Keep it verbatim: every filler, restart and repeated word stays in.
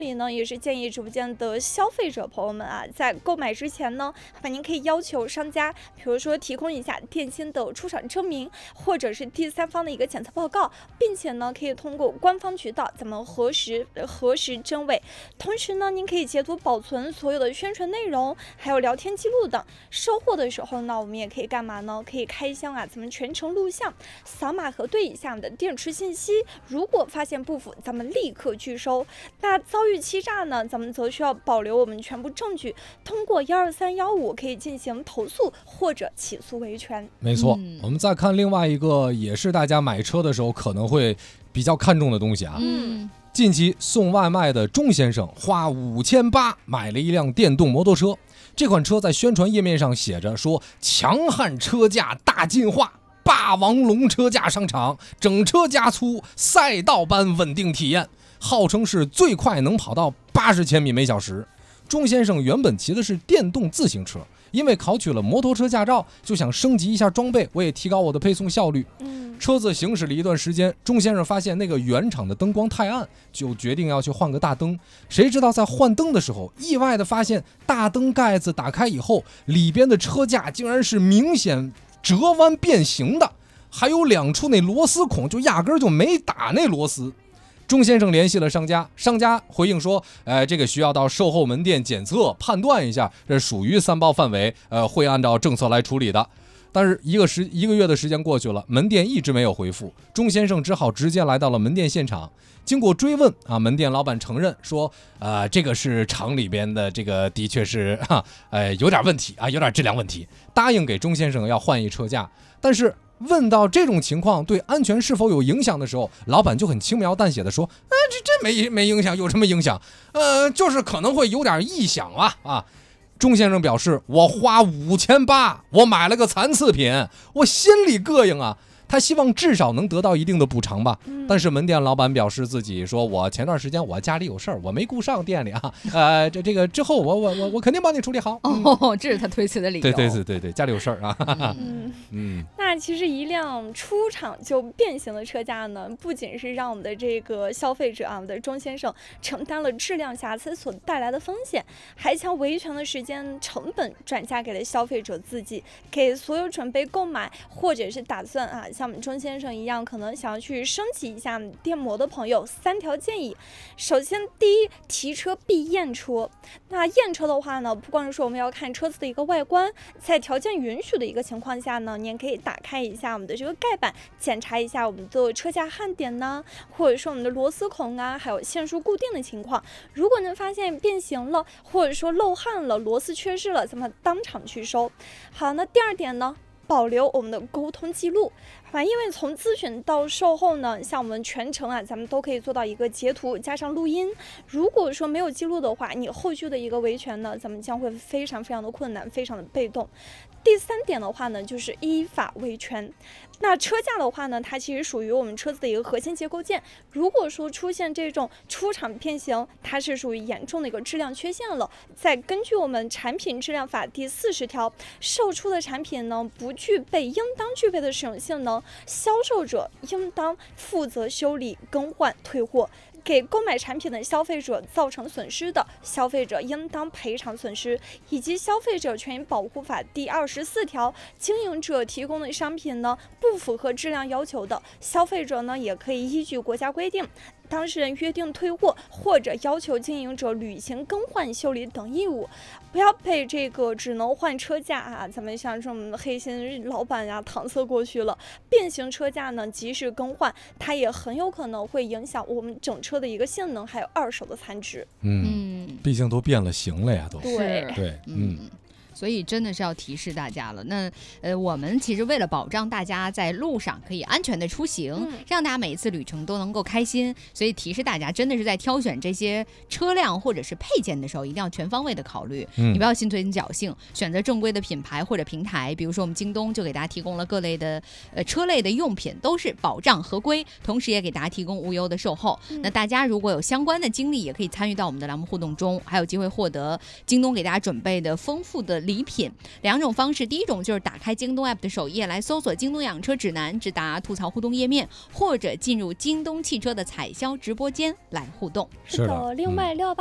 里呢，也是建议直播间的消费者朋友们啊，在购买之前呢，您可以要求商家，比如说提供一下电芯的出厂证明，或者是第三方的一个检测报告，并且呢，可以通过官方渠道咱们核实核实真伪。同时呢，您可以截图保存所有的宣传内容，还有聊天记录等。收货的时候呢，我们也可以干嘛呢？可以开箱啊，咱们全程录像，扫码核对一下我们的电池信息。如果发现不符，咱们立刻拒收。那遭遇欺诈呢，咱们则需要保留我们全部证据，通过幺二三幺五可以进行投诉或者起诉维权。 没错、嗯、我们再看另外一个也是大家买车的时候可能会比较看重的东西啊。 嗯， 近期送外卖的钟先生花五千八买了一辆电动摩托车，这款车在宣传页面上写着说强悍车架大进化，霸王龙车架上场，整车加粗，赛道般稳定体验，号称是最快能跑到八十千米每小时。钟先生原本骑的是电动自行车，因为考取了摩托车驾照，就想升级一下装备，我也提高我的配送效率。 嗯， 车子行驶了一段时间，钟先生发现那个原厂的灯光太暗，就决定要去换个大灯。谁知道在换灯的时候，意外的发现大灯盖子打开以后，里边的车架竟然是明显折弯变形的，还有两处那螺丝孔就压根就没打那螺丝。钟先生联系了商家，商家回应说，呃，这个需要到售后门店检测判断一下，这属于三包范围，呃，会按照政策来处理的。但是一个时一个月的时间过去了，门店一直没有回复，钟先生只好直接来到了门店现场。经过追问啊，门店老板承认说，呃，这个是厂里边的，这个的确是哈，呃，有点问题啊，有点质量问题，答应给钟先生要换一车架。但是问到这种情况对安全是否有影响的时候，老板就很轻描淡写的说，呃，这这没没影响，有什么影响？呃，就是可能会有点异响啊啊。钟先生表示，我花五千八，我买了个残次品，我心里膈应啊。他希望至少能得到一定的补偿吧，但是门店老板表示自己说，我前段时间我家里有事儿，我没顾上店里啊，呃，这这个之后我我我我肯定帮你处理好。 嗯、哦，这是他推辞的理由。 对对对对对，家里有事儿啊。 嗯嗯， 那其实一辆出厂就变形的车架呢，不仅是让我们的这个消费者啊，我们的钟先生承担了质量瑕疵所带来的风险，还将维权的时间成本转嫁给了消费者自己，给所有准备购买或者是打算啊。像我们钟先生一样可能想要去升级一下电摩的朋友，三条建议。首先，第一，提车必验车。那验车的话呢，不光是说我们要看车子的一个外观，在条件允许的一个情况下呢，您可以打开一下我们的这个盖板，检查一下我们的车架焊点呢，或者说我们的螺丝孔啊，还有线束固定的情况。如果能发现变形了，或者说漏焊了，螺丝缺失了，咱们当场去收。好，那第二点呢，保留我们的沟通记录。因为从咨询到售后呢，像我们全程啊，咱们都可以做到一个截图加上录音。如果说没有记录的话，你后续的一个维权呢，咱们将会非常非常的困难，非常的被动。第三点的话呢，就是依法维权。那车架的话呢，它其实属于我们车子的一个核心结构件。如果说出现这种出厂变形，它是属于严重的一个质量缺陷了。再根据我们产品质量法第四十条，售出的产品呢不具备应当具备的使用性能，销售者应当负责修理、更换、退货。给购买产品的消费者造成损失的，消费者应当赔偿损失。以及消费者权益保护法第二十四条，经营者提供的商品呢不符合质量要求的，消费者呢也可以依据国家规定，当事人约定退货，或者要求经营者履行更换、修理等义务。不要被这个只能换车架啊，咱们像这种黑心老板呀搪塞过去了。变形车架呢，及时更换，它也很有可能会影响我们整车的一个性能，还有二手的残值。 嗯，毕竟都变了形了呀，都对对，嗯。 所以真的是要提示大家了。那呃，我们其实为了保障大家在路上可以安全的出行，嗯、让大家每一次旅程都能够开心，所以提示大家，真的是在挑选这些车辆或者是配件的时候，一定要全方位的考虑。嗯、你不要心存侥幸，选择正规的品牌或者平台。比如说我们京东就给大家提供了各类的呃车类的用品，都是保障合规，同时也给大家提供无忧的售后。嗯、那大家如果有相关的经历，也可以参与到我们的栏目互动中，还有机会获得京东给大家准备的丰富的礼品。两种方式，第一种就是打开京东 app 的首页来搜索京东养车指南，直达吐槽互动页面，或者进入京东汽车的彩销直播间来互动。 是的，另外六